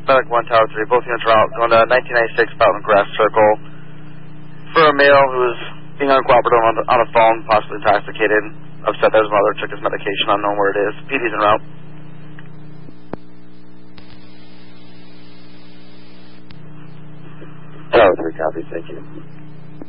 Medic 1, Tower 3, both units are out, going to 1996 Fountain Grass Circle for a male who's being uncooperative on the phone, possibly intoxicated, upset that his mother took his medication, unknown where it is. PD's en route. Tower 3, copy, thank you.